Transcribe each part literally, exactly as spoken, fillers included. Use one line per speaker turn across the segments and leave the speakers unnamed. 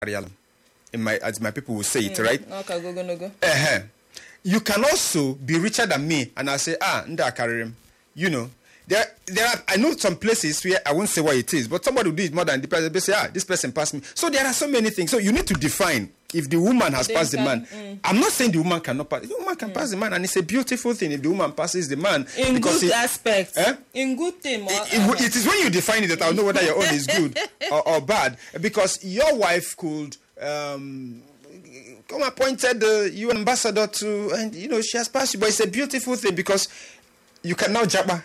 in my as my people will say it, mm, right?
Okay, go go no go.
Uh-huh. You can also be richer than me, and I say, ah, nda karirim. You know, there there are I know some places where I won't say what it is, but somebody will do it more than the person. They say, ah, this person passed me. So there are so many things. So you need to define if the woman has they passed can, the man. Mm. I'm not saying the woman cannot pass. The woman can mm. pass the man, and it's a beautiful thing if the woman passes the man.
In good it, aspects.
Eh?
In good thing.
It, it, it is when you define it that I'll know whether your own is good or, or bad. Because your wife could um, come appointed uh, you an ambassador to, and you know she has passed you, but it's a beautiful thing because you can now jabba.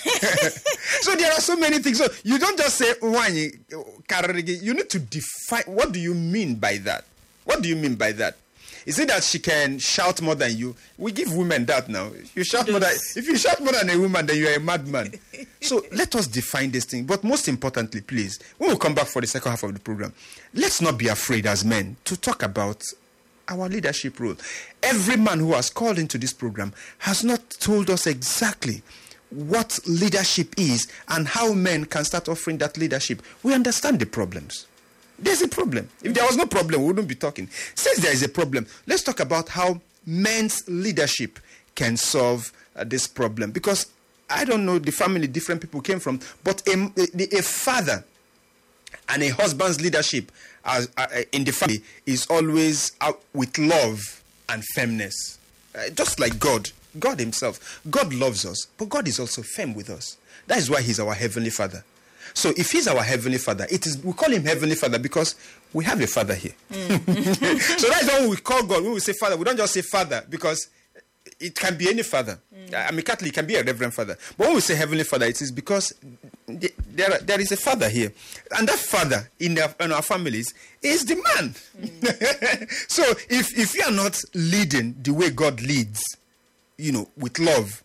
So there are so many things. So you don't just say you need to define what do you mean by that. What do you mean by that? Is it that she can shout more than you? We give women that now. If you shout more than, if you shout more than a woman, then you are a madman. So let us define this thing. But most importantly, please, when we come back for the second half of the program, let's not be afraid as men to talk about our leadership role. Every man who has called into this program has not told us exactly what leadership is and how men can start offering that leadership. We understand the problems. There's a problem. If there was no problem, we wouldn't be talking. Since there is a problem, let's talk about how men's leadership can solve uh, this problem. Because I don't know the family different people came from, but a, a, a father and a husband's leadership as, uh, in the family is always out with love and firmness. Uh, just like God. God himself. God loves us, but God is also firm with us. That is why he's our heavenly father. So if he's our heavenly father, it is we call him heavenly father because we have a father here. Mm. So that's why we call God. When we say father, we don't just say father because it can be any father. Mm. I mean, Catholic can be a reverend father. But when we say heavenly father, it is because there, there is a father here. And that father in our, in our families is the man. Mm. So if, if you are not leading the way God leads, you know, with love,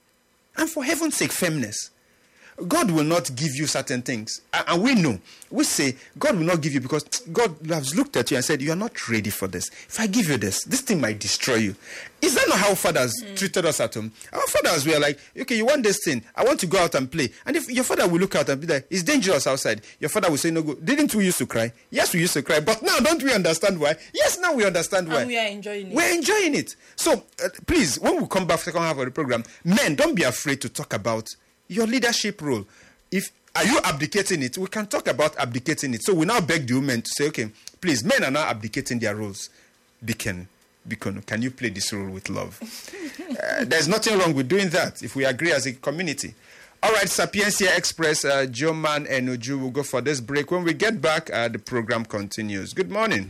and for heaven's sake, firmness, God will not give you certain things. And we know. We say, God will not give you because God has looked at you and said, you are not ready for this. If I give you this, this thing might destroy you. Is that not how fathers mm. treated us at home? Our fathers were like, okay, you want this thing. I want to go out and play. And if your father will look out and be like, it's dangerous outside. Your father will say, no, go. Didn't we used to cry? Yes, we used to cry. But now, don't we understand why? Yes, now we understand why.
And we are enjoying it.
We're enjoying it. So, uh, please, when we come back for the second half of the program, men, don't be afraid to talk about your leadership role. If are you abdicating it? We can talk about abdicating it. So we now beg the women to say, okay, please, men are now abdicating their roles. Deacon, Deacon, can you play this role with love? uh, there's nothing wrong with doing that if we agree as a community. All right, Sapiencia Express, uh, Joman and Uju will go for this break. When we get back, uh, the program continues. Good morning.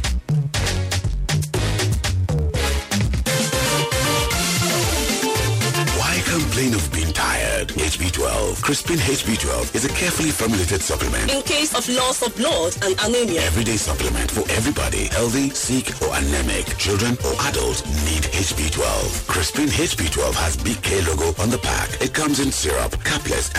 Complain of being tired. H B twelve. Crispin H B twelve is a carefully formulated supplement
in case of loss of blood and anemia.
Everyday supplement for everybody, healthy, sick, or anemic. Children or adults need H B twelve. Crispin H B twelve has big K logo on the pack. It comes in syrup, capless,